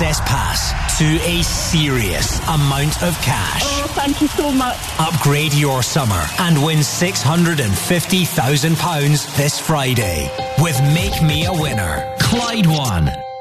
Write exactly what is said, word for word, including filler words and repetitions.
access pass to a serious amount of cash. Oh, thank you so much. Upgrade your summer and win six hundred fifty thousand pounds this Friday with Make Me a Winner. Clyde One.